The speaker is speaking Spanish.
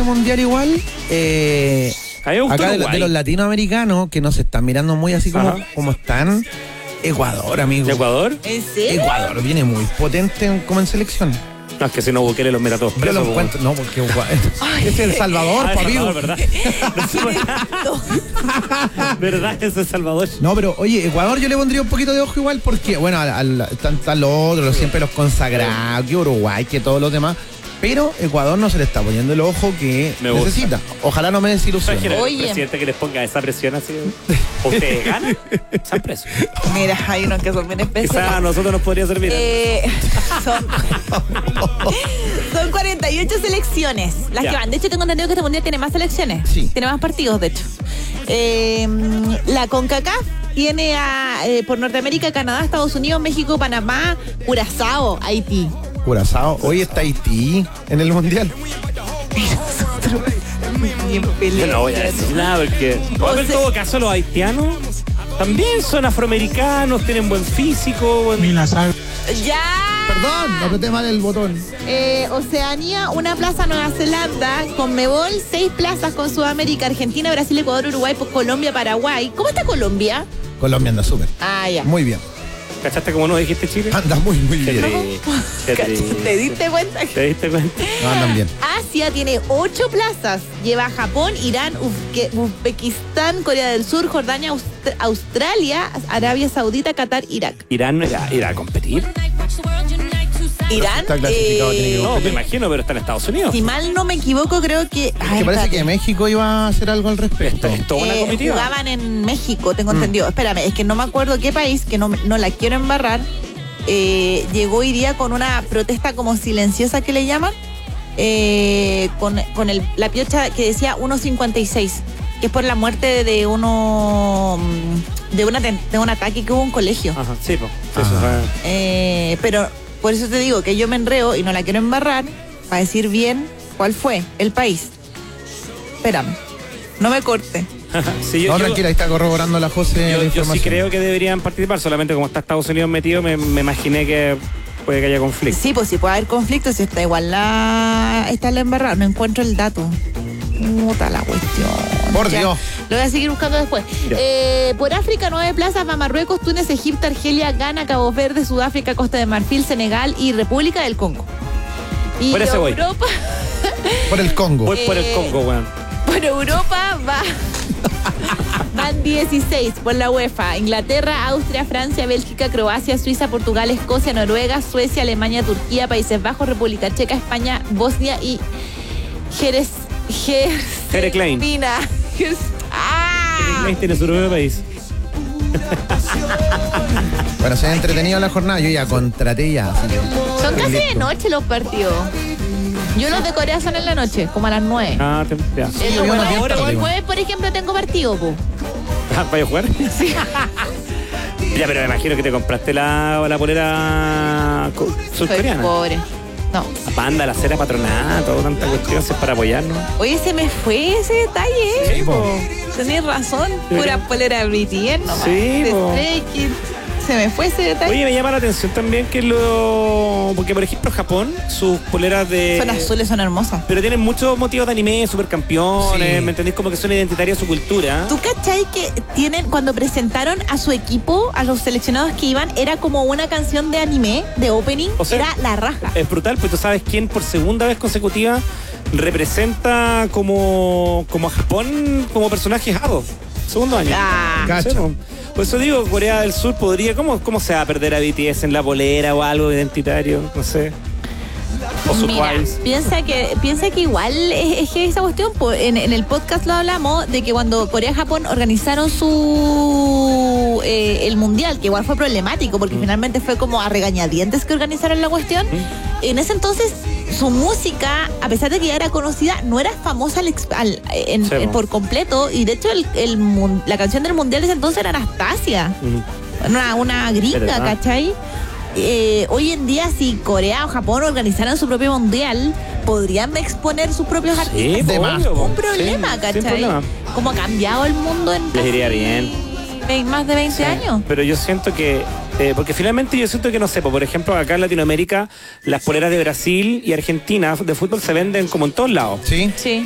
mundial igual, acá de los latinoamericanos que nos están mirando muy así como están, Ecuador, amigo. ¿Ecuador? ¿En serio? Ecuador viene muy potente como en selección. No, es que si no Bukele los mira todos Yo presos. lo encuentro, no, porque es El Salvador, amigo. ¿Verdad? ¿Verdad? Eso es Salvador. No, pero oye, Ecuador yo le pondría un poquito de ojo igual porque, bueno, están los otros, siempre los consagrados, que Uruguay, que todos los demás. Pero Ecuador no se le está poniendo el ojo que necesita. Ojalá no me desilusione. Oye, el presidente que les ponga esa presión así. ¿Ustedes ganan? Están presos. mira, hay unos que son bien especiales. Quizás a nosotros nos podría servir. Son 48 selecciones las que van. De hecho, tengo entendido que este mundial tiene más selecciones. Sí. Tiene más partidos, de hecho. La CONCACAF tiene por Norteamérica, Canadá, Estados Unidos, México, Panamá, Curazao, Haití. Curazao, hoy está Haití en el mundial. Yo no voy a decir nada porque en todo caso los haitianos también son afroamericanos, tienen buen físico. Ya. Perdón, apreté mal el botón. Oceanía, una plaza Nueva Zelanda, Conmebol, 6 plazas con Sudamérica, Argentina, Brasil, Ecuador, Uruguay, Colombia, Paraguay. ¿Cómo está Colombia? Colombia anda súper. Ah, ya. Muy bien. ¿Cachaste cómo no dijiste Chile? Anda muy bien. ¿Te diste cuenta? ¿Te diste cuenta? No, andan bien. Asia tiene 8 plazas. Lleva a Japón, Irán, Uzbekistán, Corea del Sur, Jordania, Australia, Arabia Saudita, Qatar, Irak. ¿Irán no irá a competir? Irán, Está clasificado, tiene que No, me imagino, pero está en Estados Unidos. si mal no me equivoco, creo que... Me parece que México iba a hacer algo al respecto. Es toda una comitiva. Jugaban en México, tengo entendido. Espérame, es que no me acuerdo qué país, que no la quiero embarrar. Iría con una protesta como silenciosa que le llaman, con la piocha que decía 1.56, que es por la muerte de uno de un ataque que hubo en un colegio. Ajá, sí, pues. Pero por eso te digo que yo me enreo y no la quiero embarrar para decir bien cuál fue el país. Espérame, no me corte. Sí, Tranquila, ahí está corroborando la José la yo información. sí creo que deberían participar, solamente como está Estados Unidos metido, me imaginé que puede que haya conflicto. Sí, pues sí puede haber conflicto, si está igual está la embarrada, no encuentro el dato. Puta la cuestión. Por Ya, Dios. lo voy a seguir buscando después. Por África, 9 plazas va Marruecos, Túnez, Egipto, Argelia, Ghana, Cabo Verde, Sudáfrica, Costa de Marfil, Senegal y República del Congo. Y Por ese voy. Europa, Por el Congo. Voy por el Congo, weón. por Europa van 16 por la UEFA. Inglaterra, Austria, Francia, Bélgica, Croacia, Suiza, Portugal, Escocia, Noruega, Suecia, Alemania, Turquía, Países Bajos, República Checa, España, Bosnia y Herzegovina. Klein tiene su propio país. Bueno, se ha entretenido la jornada. Yo ya contraté ya. Así que Son casi de listo. noche los partidos. Yo los de Corea son en la noche, como a las 9. Ah, ya. Sí, yo vi una bien tarde, el igual. jueves, por ejemplo, tengo partido, po. ¿Vaya a jugar? Sí. Ya, pero me imagino que te compraste la polera Soy surcoreana. pobre. No. La panda, la cera patronato, tanta cuestión, si es para apoyarnos. Oye, se me fue ese detalle. Sí, po. Tenés razón. Pura polera de BTS nomás. Sí, de po. Stray Kids. Se me fue ese detalle. Oye, me llama la atención también que porque por ejemplo Japón, sus poleras de... Son azules, son hermosas. Pero tienen muchos motivos de anime, supercampeones, Sí. ¿me entendés? Como que son identitarias de su cultura. ¿Tú cachai que cuando presentaron a su equipo, a los seleccionados que iban, era como una canción de anime, de opening? O sea, era la raja. Es brutal, pues tú sabes quién por segunda vez consecutiva representa como a Japón como personaje Jado. Segundo año. Ah. Cacha. Sí, po. Por eso digo, Corea del Sur podría... ¿Cómo se va a perder a BTS en la polera o algo identitario? No sé. O su Mira, Twice. piensa que igual es que esa cuestión, en el podcast lo hablamos, de que cuando Corea y Japón organizaron el mundial, que igual fue problemático, porque finalmente fue como a regañadientes que organizaron la cuestión, en ese entonces su música, a pesar de que ya era conocida, no era famosa por completo, y de hecho la canción del mundial de ese entonces era Anastasia, una gringa, ¿Verdad? ¿cachai? Hoy en día, si Corea o Japón organizaran su propio mundial, podrían exponer sus propios artistas. de po, más. obvio, po. Un problema, Sí, ¿cachai? sin problema. Como ha cambiado el mundo en Les iría bien. más de 20 años. Pero yo siento que... porque finalmente yo siento que, no sé, por ejemplo, acá en Latinoamérica, las poleras de Brasil y Argentina de fútbol se venden como en todos lados. Sí. Sí.